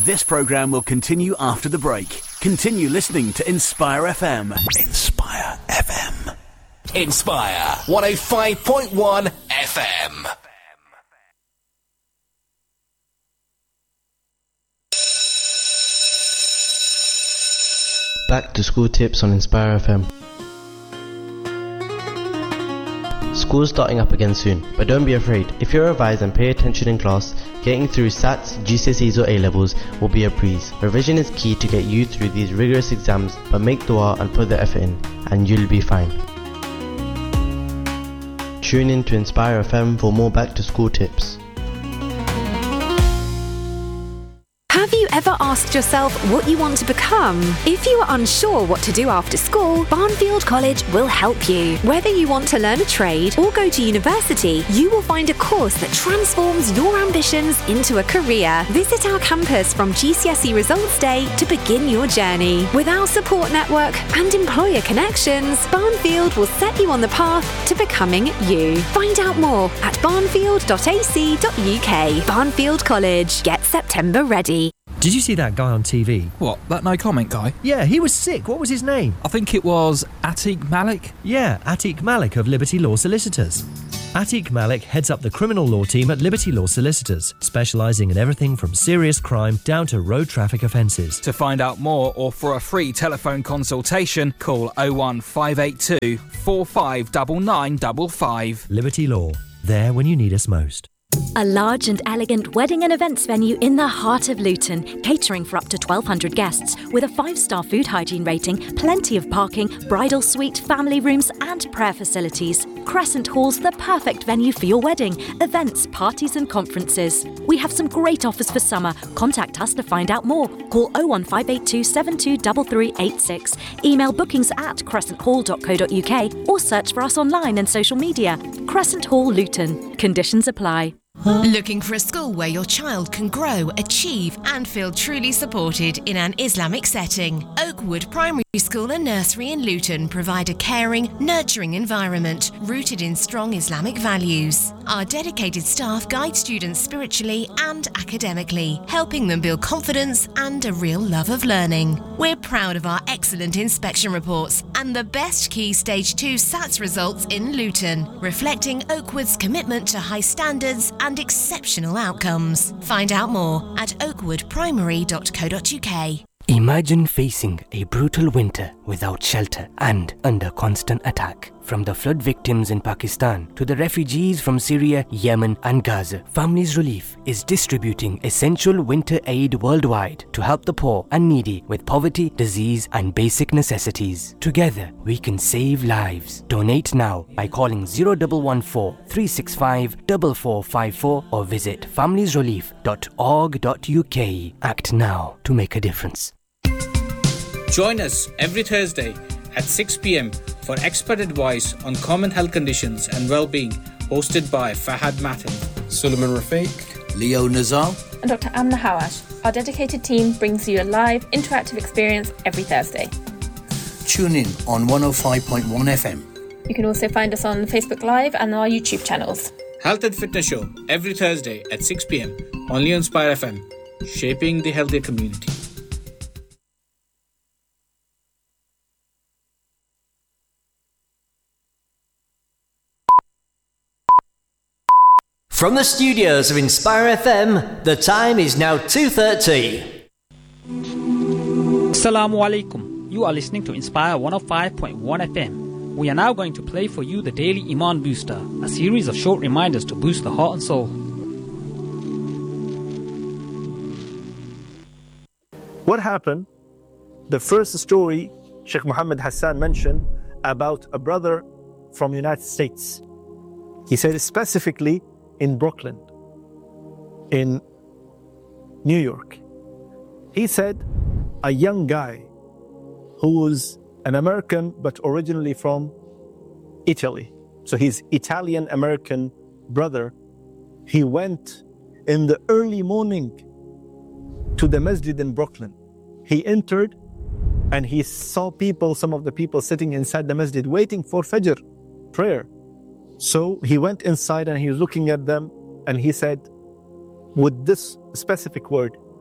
This programme will continue after the break. Continue listening to Inspire FM. Inspire FM. Inspire 105.1 FM. Back to school tips on Inspire FM. School's starting up again soon, but don't be afraid. If you revise and pay attention in class, getting through SATs, GCSEs or A-levels will be a breeze. Revision is key to get you through these rigorous exams, but make dua and put the effort in, and you'll be fine. Tune in to Inspire FM for more back to school tips. Have you ever asked yourself what you want to become? If you are unsure what to do after school, Barnfield College will help you. Whether you want to learn a trade or go to university, you will find a course that transforms your ambitions into a career. Visit our campus from GCSE Results Day to begin your journey. With our support network and employer connections, Barnfield will set you on the path to becoming you. Find out more at barnfield.ac.uk. Barnfield College. Get September ready. Did you see that guy on TV? What, that no comment guy? Yeah, he was sick. What was his name? I think it was Atiq Malik. Yeah, Atiq Malik of Liberty Law Solicitors. Atiq Malik heads up the criminal law team at Liberty Law Solicitors, specialising in everything from serious crime down to road traffic offences. To find out more or for a free telephone consultation, call 01582 459955. Liberty Law, there when you need us most. A large and elegant wedding and events venue in the heart of Luton, catering for up to 1,200 guests, with a 5-star food hygiene rating, plenty of parking, bridal suite, family rooms and prayer facilities. Crescent Hall's the perfect venue for your wedding, events, parties and conferences. We have some great offers for summer. Contact us to find out more. Call 01582 723386. Email bookings@crescenthall.co.uk or search for us online and social media. Crescent Hall Luton. Conditions apply. Looking for a school where your child can grow, achieve and feel truly supported in an Islamic setting? Oakwood Primary School and Nursery in Luton provide a caring, nurturing environment rooted in strong Islamic values. Our dedicated staff guide students spiritually and academically, helping them build confidence and a real love of learning. We're proud of our excellent inspection reports and the best Key Stage 2 SATs results in Luton, reflecting Oakwood's commitment to high standards and exceptional outcomes. Find out more at oakwoodprimary.co.uk. Imagine facing a brutal winter without shelter and under constant attack. From the flood victims in Pakistan to the refugees from Syria, Yemen and Gaza, Families Relief is distributing essential winter aid worldwide to help the poor and needy with poverty, disease and basic necessities. Together, we can save lives. Donate now by calling 0114 365 4454 or visit familiesrelief.org.uk. Act now to make a difference. Join us every Thursday at 6 p.m. for expert advice on common health conditions and well-being, hosted by Fahad Matin, Suleiman Rafiq, Leo Nazar and Dr. Amna Hawash. Our dedicated team brings you a live, interactive experience every Thursday. Tune in on 105.1 FM. You can also find us on Facebook Live and our YouTube channels. Health and Fitness Show every Thursday at 6 p.m. only on Inspire FM, shaping the healthier community. From the studios of Inspire FM, the time is now 2:30. Assalamu alaikum. You are listening to Inspire 105.1 FM. We are now going to play for you the Daily Iman Booster, a series of short reminders to boost the heart and soul. What happened? The first story Sheikh Mohammed Hassan mentioned about a brother from the United States. He said specifically in Brooklyn, in New York. He said a young guy who was an American but originally from Italy. So he's Italian-American brother. He went in the early morning to the masjid in Brooklyn. He entered and he saw people, some of the people sitting inside the masjid waiting for Fajr prayer. So he went inside and he was looking at them and he said, with this specific word,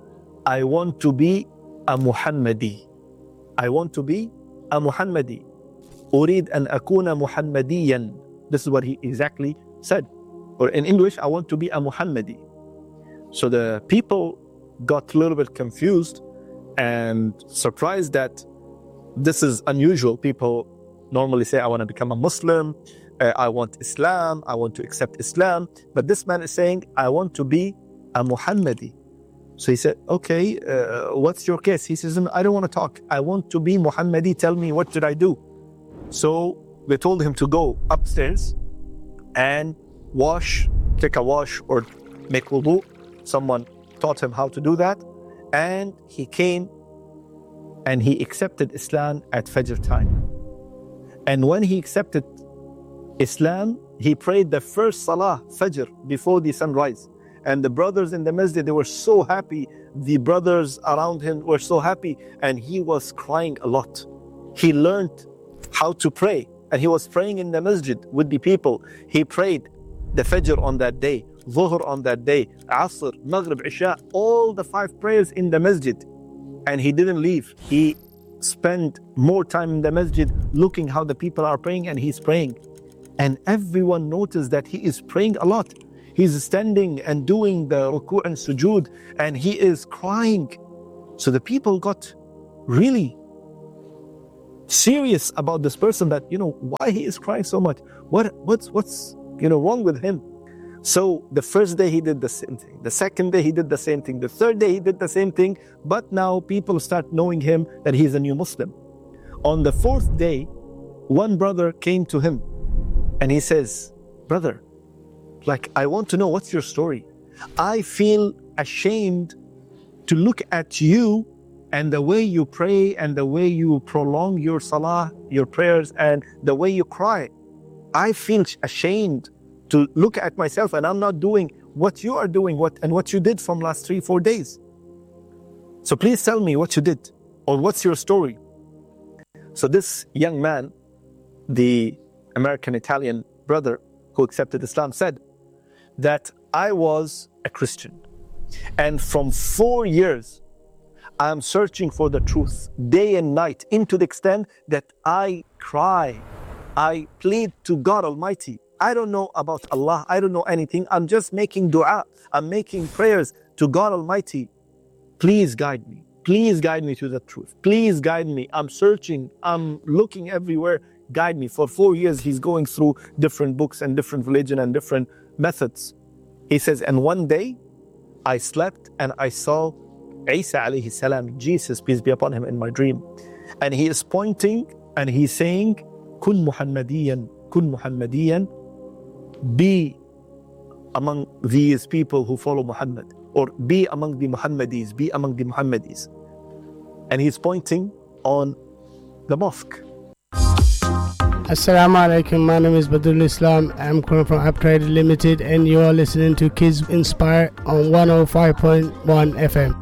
I want to be a Muhammadi. I want to be a Muhammadi. أريد أن أكون محمديا. This is what he exactly said. Or in English, I want to be a Muhammadi. So the people got a little bit confused and surprised that this is unusual. People normally say, I want to become a Muslim, I want Islam, I want to accept Islam. But this man is saying, I want to be a Muhammadi. So he said, okay, what's your case? He says, I don't want to talk. I want to be Muhammadi. Tell me, what did I do? So they told him to go upstairs and take a wash or make wudu. Someone taught him how to do that. And he came and he accepted Islam at Fajr time. And when he accepted Islam, he prayed the first Salah, Fajr, before the sunrise. And the brothers in the masjid, they were so happy. The brothers around him were so happy. And he was crying a lot. He learned how to pray. And he was praying in the masjid with the people. He prayed the Fajr on that day, Dhuhr on that day, Asr, Maghrib, Isha, all the 5 prayers in the masjid. And he didn't leave. He spent more time in the masjid looking how the people are praying, and he's praying. And everyone noticed that he is praying a lot. He's standing and doing the ruku' and sujood, and he is crying. So the people got really serious about this person, that, why he is crying so much? What's wrong with him? So the first day he did the same thing. The second day he did the same thing. The third day he did the same thing. But now people start knowing him that he's a new Muslim. On the 4th day, one brother came to him and he says, brother, I want to know, what's your story? I feel ashamed to look at you and the way you pray and the way you prolong your salah, your prayers, and the way you cry. I feel ashamed to look at myself, and I'm not doing what you are doing, what you did from last 3-4 days. So please tell me what you did, or what's your story. So this young man, the American-Italian brother who accepted Islam, said that I was a Christian, and from 4 years I'm searching for the truth day and night, into the extent that I cry, I plead to God Almighty. I don't know about Allah, I don't know anything. I'm just making dua, I'm making prayers to God Almighty. Please guide me. Please guide me to the truth. Please guide me. I'm searching, I'm looking everywhere. Guide me. For 4 years he's going through different books and different religion and different methods. He says, and one day I slept and I saw Isa alayhi salam, Jesus, peace be upon him, in my dream. And he is pointing and he's saying, Kun Muhammadiyan, be among these people who follow Muhammad, or be among the Muhammadis, be among the Muhammadis. And he's pointing on the mosque. Assalamu alaikum, my name is Badrul Islam. I'm calling from Uptrade Limited, and you are listening to Kids Inspire on 105.1 FM.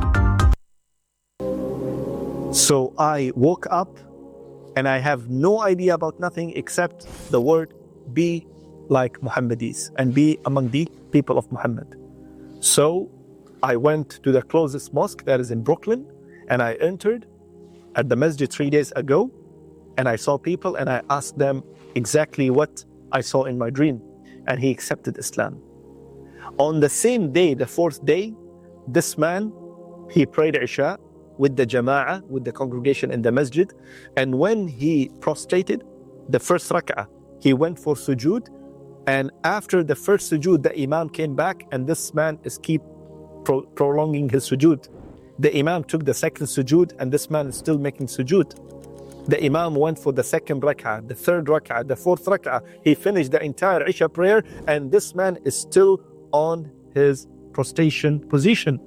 So I woke up and I have no idea about nothing except the word be like Muhammadis and be among the people of Muhammad. So I went to the closest mosque that is in Brooklyn, and I entered at the masjid 3 days ago, and I saw people and I asked them exactly what I saw in my dream, and he accepted Islam. On the same day, the 4th day, this man, he prayed Isha with the Jama'ah, with the congregation in the masjid, and when he prostrated, the first rak'ah, he went for sujood, and after the first sujood, the Imam came back, and this man is keep prolonging his sujood. The Imam took the second sujood, and this man is still making sujood. The Imam went for the second rak'ah, the third rak'ah, the 4th rak'ah. He finished the entire Isha prayer, and this man is still on his prostration position.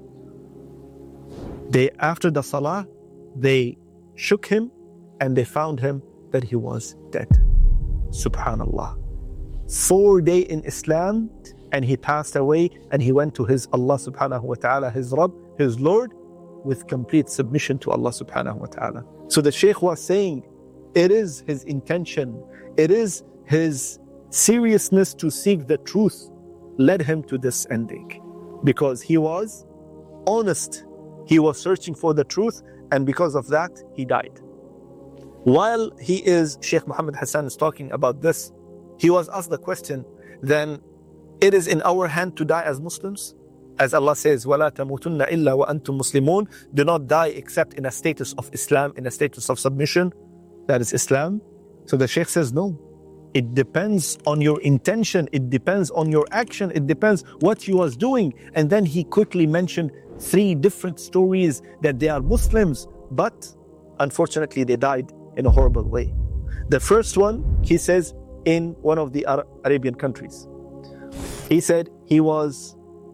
After the salah, they shook him, and they found him that he was dead. Subhanallah. 4 days in Islam, and he passed away, and he went to his Allah subhanahu wa ta'ala, his Rabb, his Lord, with complete submission to Allah subhanahu wa ta'ala. So the Shaykh was saying, it is his intention, it is his seriousness to seek the truth led him to this ending, because he was honest. He was searching for the truth, and because of that, he died. While Sheikh Muhammad Hassan is talking about this, he was asked the question, then it is in our hand to die as Muslims? As Allah says, وَلَا تَمُوتُنَّ إِلَّا وَأَنْتُمْ مُسْلِمُونَ. Do not die except in a status of Islam, in a status of submission. That is Islam. So the Shaykh says, no. It depends on your intention. It depends on your action. It depends what you was doing. And then he quickly mentioned 3 different stories that they are Muslims, but unfortunately they died in a horrible way. The first one, he says, in one of the Arabian countries. He said he was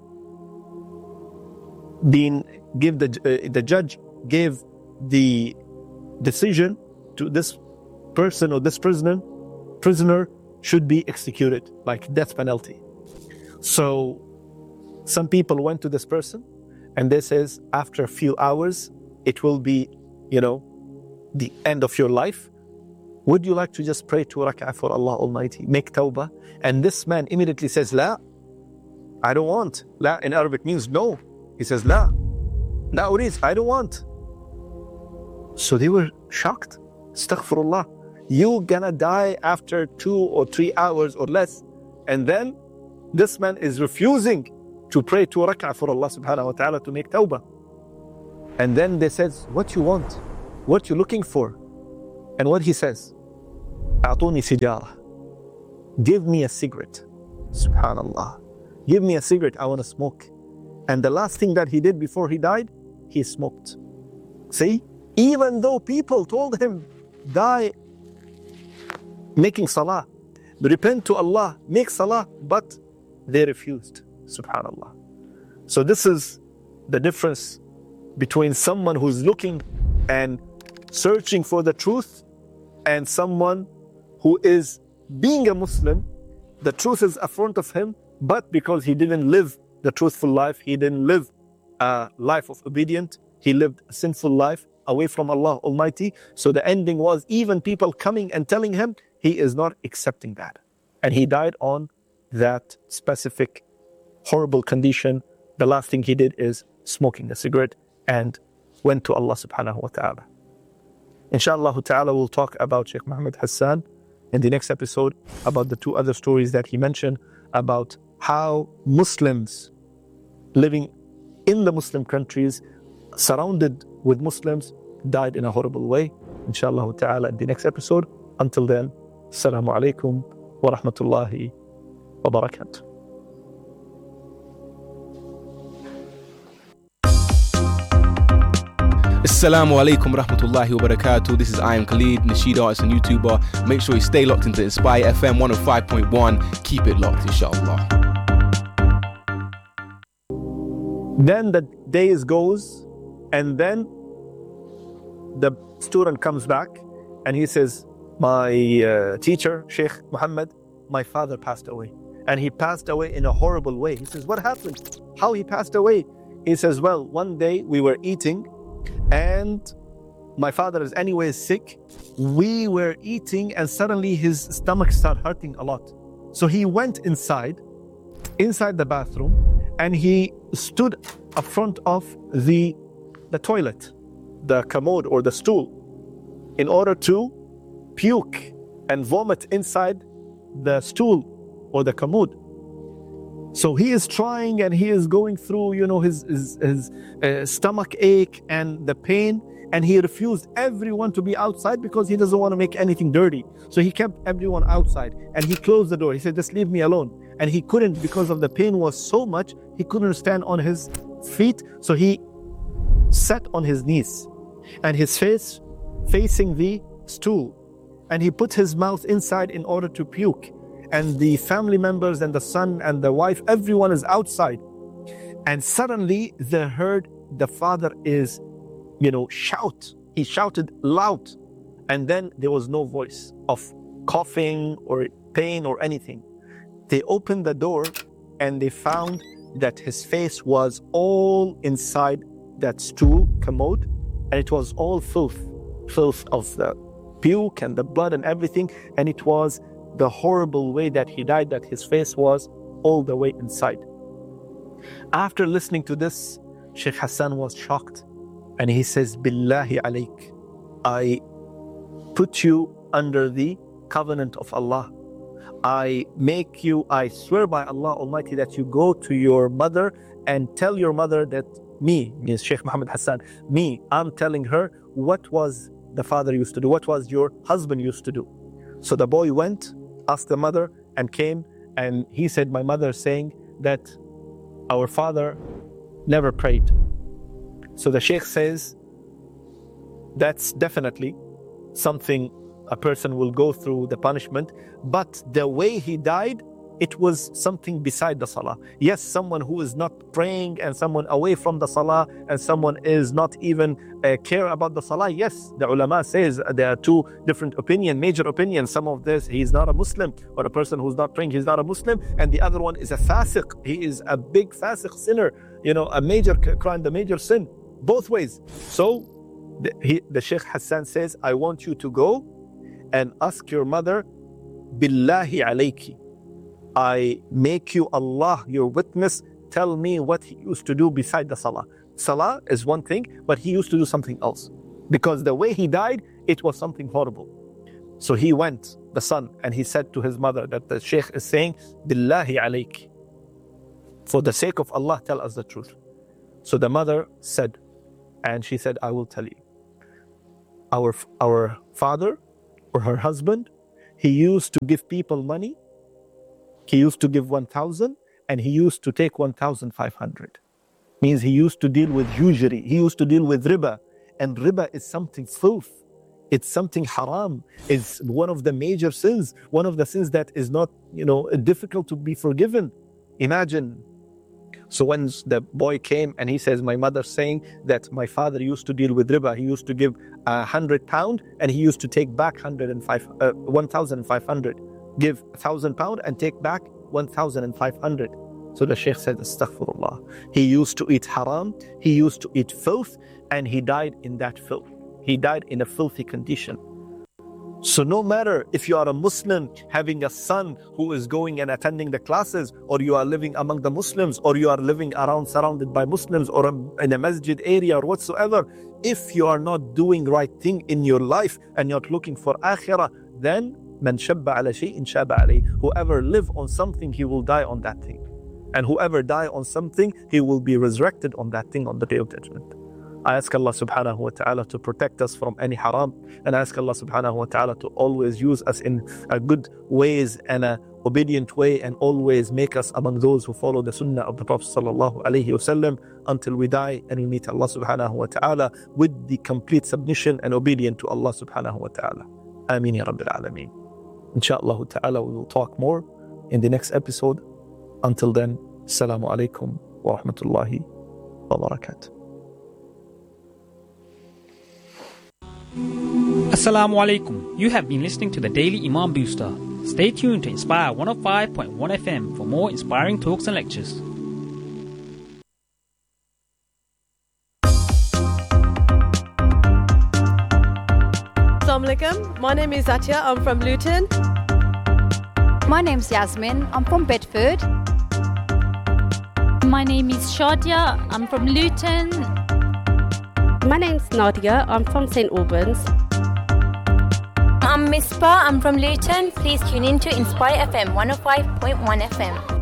the judge gave the decision to this person, or this prisoner should be executed, like death penalty. So some people went to this person and they says, after a few hours it will be, the end of your life. Would you like to just pray 2 rak'ah for Allah Almighty, make tawbah? And this man immediately says, La, I don't want. La in Arabic means no. He says, La urid, I don't want. So they were shocked. Astaghfirullah. You gonna die after 2 or 3 hours or less, and then this man is refusing to pray 2 rak'ah for Allah subhanahu wa ta'ala to make tawbah. And then they said, what you want? What you looking for? And what he says, أعطوني سيجارة. Give me a cigarette. Subhanallah. Give me a cigarette, I want to smoke. And the last thing that he did before he died, he smoked. See, even though people told him, die making salah, repent to Allah, make salah, but they refused. Subhanallah. So this is the difference between someone who's looking and searching for the truth and someone who is being a Muslim. The truth is in front of him, but because he didn't live the truthful life, he didn't live a life of obedience, he lived a sinful life away from Allah Almighty. So the ending was even people coming and telling him, he is not accepting that. And he died on that specific horrible condition. The last thing he did is smoking a cigarette and went to Allah subhanahu wa ta'ala. Inshallah ta'ala, we'll talk about Sheikh Muhammad Hassan in the next episode, about the 2 other stories that he mentioned, about how Muslims living in the Muslim countries, surrounded with Muslims, died in a horrible way. Inshallah ta'ala in the next episode. Until then, Assalamu alaikum wa rahmatullahi wa barakatuh. Assalamu alaikum rahmatullahi wa barakatuh. This is I Am Khalid, Nasheed artist and YouTuber. Make sure you stay locked into Inspire FM 105.1. Keep it locked, inshallah. Then the days goes, and then the student comes back and he says, my teacher, Sheikh Muhammad, my father passed away. And he passed away in a horrible way. He says, what happened? How he passed away? He says, well, one day we were eating, and my father is anyways sick. We were eating and suddenly his stomach started hurting a lot. So he went inside the bathroom, and he stood up front of the toilet, the commode or the stool, in order to puke and vomit inside the stool or the commode. So he is trying and he is going through, his stomach ache and the pain, and he refused everyone to be outside because he doesn't want to make anything dirty. So he kept everyone outside and he closed the door. He said, just leave me alone. And he couldn't, because of the pain was so much, he couldn't stand on his feet. So he sat on his knees and his face facing the stool, and he put his mouth inside in order to puke. And the family members and the son and the wife, everyone is outside. And suddenly they heard the father is, shout. He shouted loud. And then there was no voice of coughing or pain or anything. They opened the door and they found that his face was all inside that stool commode. And it was all filth of the puke and the blood and everything. And it was the horrible way that he died, that his face was all the way inside. After listening to this, Sheikh Hassan was shocked. And he says, Billahi alayk, I put you under the covenant of Allah. I swear by Allah Almighty that you go to your mother and tell your mother that means Sheikh Muhammad Hassan, I'm telling her what was the father used to do, what was your husband used to do. So the boy went, asked the mother, and came, and he said, my mother saying that our father never prayed. So the Sheikh says, that's definitely something a person will go through the punishment, but the way he died, it was something beside the salah. Yes, someone who is not praying and someone away from the salah and someone is not even care about the salah. Yes, the ulama says there are two different opinions, major opinions. Some of this, he is not a Muslim, or a person who's not praying, he's not a Muslim. And the other one is a fasiq. He is a big fasiq sinner, a major crime, the major sin. Both ways. So the Sheikh Hassan says, I want you to go and ask your mother, Billahi alayki, I make you Allah your witness, tell me what he used to do beside the salah. Salah is one thing, but he used to do something else. Because the way he died, it was something horrible. So he went, the son, and he said to his mother that the Sheikh is saying, Billahi alayki, for the sake of Allah, tell us the truth. So the mother said, and she said, I will tell you. Our father, or her husband, he used to give people money. He used to give 1,000 and he used to take 1,500. Means he used to deal with usury. He used to deal with riba. And riba is something filth. It's something haram. It's one of the major sins. One of the sins that is not, difficult to be forgiven. Imagine. So when the boy came and he says, my mother saying that my father used to deal with riba. He used to give £100 and he used to take back 1,500. Give £1,000 and take back 1,500. So the Sheikh said, Astaghfirullah. He used to eat haram, he used to eat filth, and he died in that filth. He died in a filthy condition. So no matter if you are a Muslim having a son who is going and attending the classes, or you are living among the Muslims, or you are living around surrounded by Muslims, or in a masjid area or whatsoever, if you are not doing right thing in your life and you're looking for akhirah, then Man shabba ala shay'in shaba alayh. Whoever live on something, he will die on that thing. And whoever die on something, he will be resurrected on that thing on the day of judgment. I ask Allah subhanahu wa ta'ala to protect us from any haram. And I ask Allah subhanahu wa ta'ala to always use us in a good ways and a obedient way, and always make us among those who follow the sunnah of the Prophet sallallahu alaihi wasallam until we die and we meet Allah subhanahu wa ta'ala with the complete submission and obedience to Allah subhanahu wa ta'ala. Ameen ya Rabbil Alameen. Insha'Allah ta'ala, we will talk more in the next episode. Until then, Assalamu alaikum wa rahmatullahi wa barakatuh. Assalamu alaikum. You have been listening to the Daily Imam Booster. Stay tuned to Inspire 105.1 FM for more inspiring talks and lectures. Assalamu alaikum. My name is Atya. I'm from Luton. My name's Yasmin. I'm from Bedford. My name is Shadia. I'm from Luton. My name's Nadia. I'm from St. Albans. I'm Mispa. I'm from Luton. Please tune in to Inspire FM 105.1 FM.